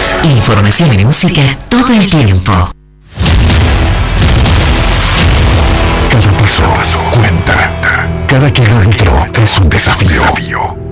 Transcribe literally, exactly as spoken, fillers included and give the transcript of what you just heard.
Express. Información y música todo el tiempo. Cada paso cuenta. Cada kilómetro es un desafío.